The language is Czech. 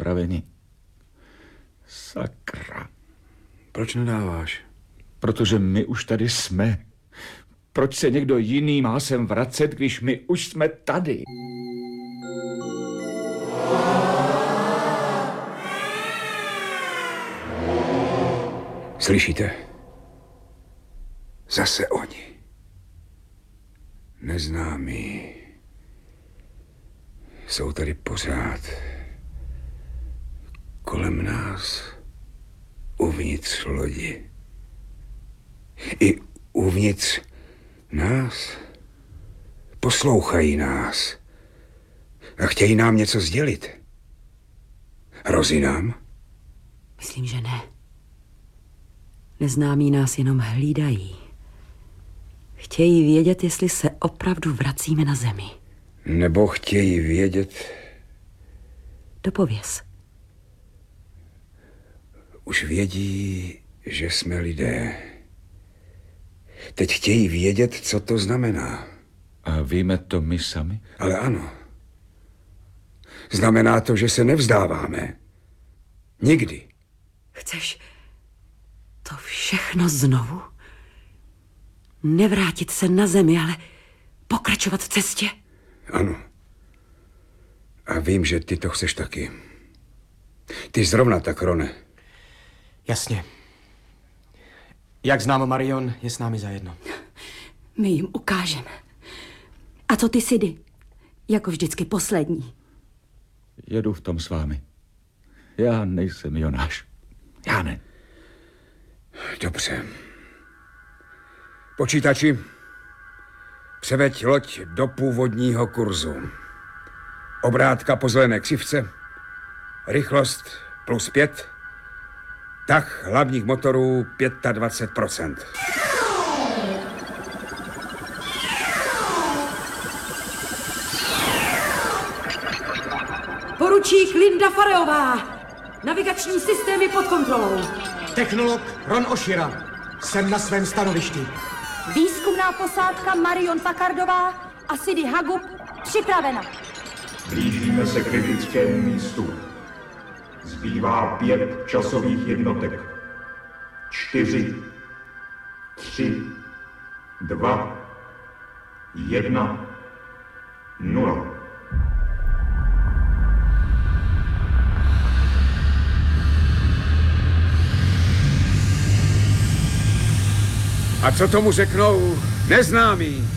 připraveni. Sakra. Proč nedáváš? Protože my už tady jsme. Proč se někdo jiný má sem vracet, když my už jsme tady? Slyšíte? Zase oni. Neznámí. Jsou tady pořád. Kolem nás. Uvnitř lodi. I uvnitř nás. Poslouchají nás. A chtějí nám něco sdělit. Hrozí nám? Myslím, že ne. Neznámí nás jenom hlídají. Chtějí vědět, jestli se opravdu vracíme na zemi. Nebo chtějí vědět... Dopověz. Už vědí, že jsme lidé. Teď chtějí vědět, co to znamená. A víme to my sami? Ale ano. Znamená to, že se nevzdáváme. Nikdy. Chceš to všechno znovu? Nevrátit se na zemi, ale pokračovat v cestě? Ano. A vím, že ty to chceš taky. Ty zrovna tak, Rone. Jasně. Jak znám, Marion je s námi zajedno. My jim ukážeme. A co ty, Sidy? Jako vždycky poslední. Jedu v tom s vámi. Já nejsem Jonáš. Já ne. Dobře. Počítači, převeď loď do původního kurzu. Obrátka po zelené křivce, rychlost +5, tah hlavních motorů 25%. Poručík Linda Fareová. Navigační systémy pod kontrolou. Technolog Ron Oshira. Jsem na svém stanovišti. Výzkumná posádka Marion Packardová a Sidy Hagub připravena. Blížíme se kritickému místu. Zbývá 5 časových jednotek. 4, 3, 2, 1, 0. A co tomu řeknou neznámí?